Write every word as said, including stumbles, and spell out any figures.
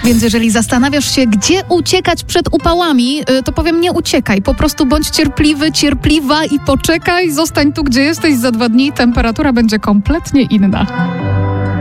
Więc jeżeli zastanawiasz się, gdzie uciekać przed upałami, to powiem, nie uciekaj. Po prostu bądź cierpliwy, cierpliwa i poczekaj. Zostań tu, gdzie jesteś. Za dwa dni temperatura będzie kompletnie inna.